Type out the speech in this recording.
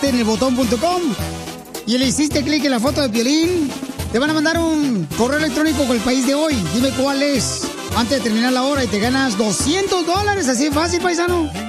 registrarte en elbotón.com y le hiciste clic en la foto de Piolín, te van a mandar un correo electrónico con el país de hoy. Dime cuál es antes de terminar la hora y te ganas $200. Así de fácil, paisano.